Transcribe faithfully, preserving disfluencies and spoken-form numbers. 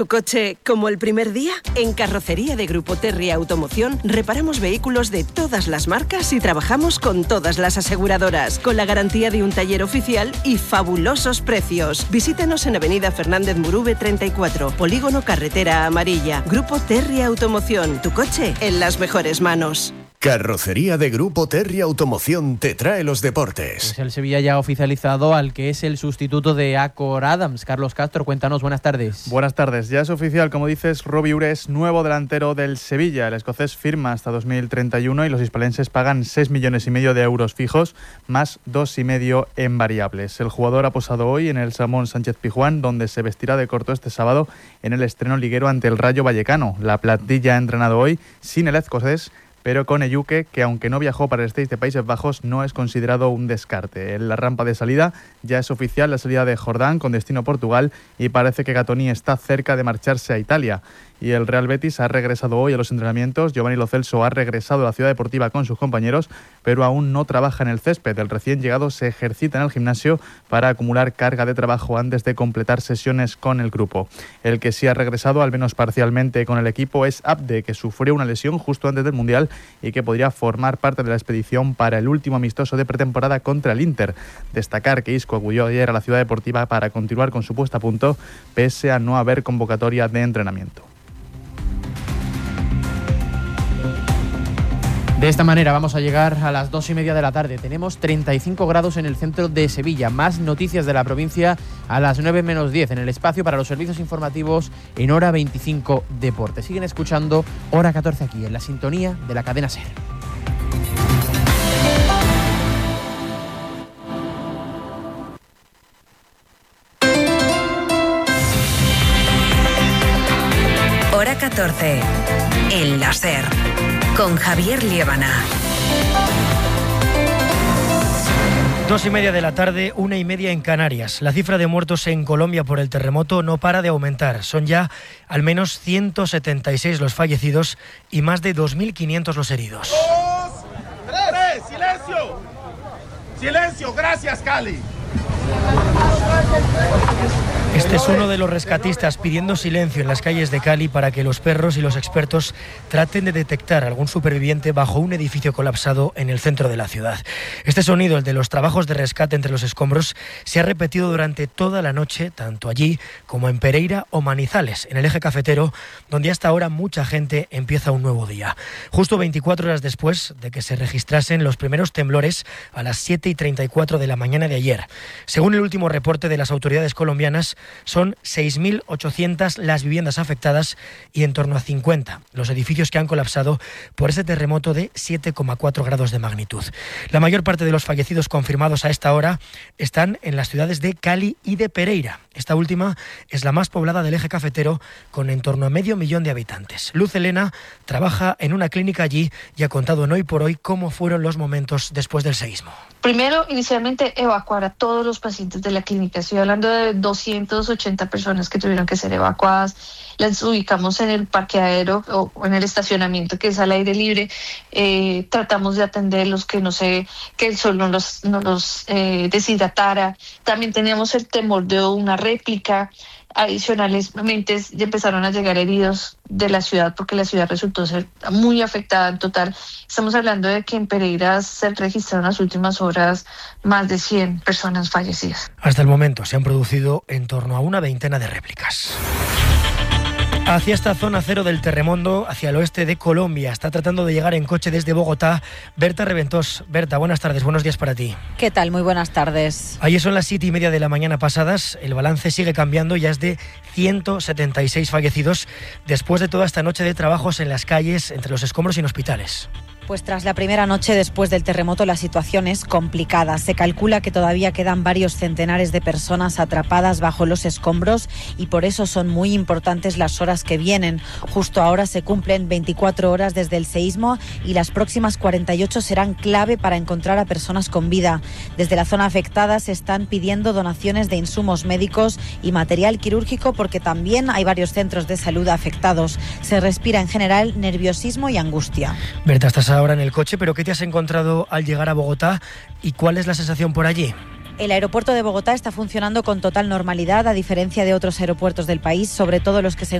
¿Tu coche como el primer día? En Carrocería de Grupo Terry Automoción reparamos vehículos de todas las marcas y trabajamos con todas las aseguradoras, con la garantía de un taller oficial y fabulosos precios. Visítanos en Avenida Fernández Murube treinta y cuatro, Polígono Carretera Amarilla. Grupo Terry Automoción, tu coche en las mejores manos. Carrocería de Grupo Terry Automoción te trae los deportes. Pues el Sevilla ya ha oficializado al que es el sustituto de Acor Adams. Carlos Castro, cuéntanos, buenas tardes. Buenas tardes, ya es oficial, como dices, Robbie Ures, nuevo delantero del Sevilla. El escocés firma hasta dos mil treinta y uno y los hispalenses pagan seis millones y medio de euros fijos, más dos y medio en variables. El jugador ha posado hoy en el Ramón Sánchez Pizjuán, donde se vestirá de corto este sábado en el estreno liguero ante el Rayo Vallecano. La plantilla ha entrenado hoy sin el escocés, pero con Ejuke, que aunque no viajó para el Stade de Países Bajos, no es considerado un descarte. En la rampa de salida ya es oficial la salida de Jordán con destino Portugal y parece que Gatoni está cerca de marcharse a Italia. Y el Real Betis ha regresado hoy a los entrenamientos. Giovanni Lo Celso ha regresado a la ciudad deportiva con sus compañeros, pero aún no trabaja en el césped. El recién llegado se ejercita en el gimnasio para acumular carga de trabajo antes de completar sesiones con el grupo. El que sí ha regresado, al menos parcialmente, con el equipo es Abde, que sufrió una lesión justo antes del Mundial y que podría formar parte de la expedición para el último amistoso de pretemporada contra el Inter. Destacar que Isco acudió ayer a la ciudad deportiva para continuar con su puesta a punto, pese a no haber convocatoria de entrenamiento. De esta manera vamos a llegar a las dos y media de la tarde. Tenemos treinta y cinco grados en el centro de Sevilla. Más noticias de la provincia a las nueve menos diez en el espacio para los servicios informativos en Hora veinticinco Deportes. Siguen escuchando Hora catorce aquí en la sintonía de la cadena SER. Hora catorce en la SER. Con Javier Liébana. Dos y media de la tarde, una y media en Canarias. La cifra de muertos en Colombia por el terremoto no para de aumentar. Son ya al menos ciento setenta y seis los fallecidos y más de dos mil quinientos los heridos. Dos, tres, silencio. Silencio, gracias, Cali. Este es uno de los rescatistas pidiendo silencio en las calles de Cali para que los perros y los expertos traten de detectar algún superviviente bajo un edificio colapsado en el centro de la ciudad. Este sonido, el de los trabajos de rescate entre los escombros, se ha repetido durante toda la noche, tanto allí como en Pereira o Manizales, en el eje cafetero, donde hasta ahora mucha gente empieza un nuevo día. Justo veinticuatro horas después de que se registrasen los primeros temblores a las siete y treinta y cuatro de la mañana de ayer. Según el último reporte de las autoridades colombianas, son seis mil ochocientas las viviendas afectadas y en torno a cincuenta los edificios que han colapsado por ese terremoto de siete coma cuatro grados de magnitud. La mayor parte de los fallecidos confirmados a esta hora están en las ciudades de Cali y de Pereira. Esta última es la más poblada del eje cafetero, con en torno a medio millón de habitantes. Luz Elena trabaja en una clínica allí y ha contado en Hoy por Hoy cómo fueron los momentos después del seísmo. Primero, inicialmente, evacuar a todos los pacientes de la clínica. Estoy hablando de doscientas ochenta personas que tuvieron que ser evacuadas. Las ubicamos en el parqueadero o en el estacionamiento, que es al aire libre. Eh, tratamos de atenderlos, que no sé, que el sol no los, no los eh, deshidratara. También teníamos el temor de una réplica. Adicionalmente ya empezaron a llegar heridos de la ciudad porque la ciudad resultó ser muy afectada en total. Estamos hablando de que en Pereira se registraron en las últimas horas más de cien personas fallecidas. Hasta el momento se han producido en torno a una veintena de réplicas. Hacia esta zona cero del terremoto, hacia el oeste de Colombia. Está tratando de llegar en coche desde Bogotá Berta Reventós. Berta, buenas tardes, buenos días para ti. ¿Qué tal? Muy buenas tardes. Ayer son las siete y media de la mañana pasadas. El balance sigue cambiando, ya es de ciento setenta y seis fallecidos después de toda esta noche de trabajos en las calles, entre los escombros y en hospitales. Pues tras la primera noche después del terremoto la situación es complicada. Se calcula que todavía quedan varios centenares de personas atrapadas bajo los escombros y por eso son muy importantes las horas que vienen. Justo ahora se cumplen veinticuatro horas desde el seísmo y las próximas cuarenta y ocho serán clave para encontrar a personas con vida. Desde la zona afectada se están pidiendo donaciones de insumos médicos y material quirúrgico porque también hay varios centros de salud afectados. Se respira en general nerviosismo y angustia. Berta, estás ahora en el coche, pero ¿qué te has encontrado al llegar a Bogotá y cuál es la sensación por allí? El aeropuerto de Bogotá está funcionando con total normalidad, a diferencia de otros aeropuertos del país, sobre todo los que se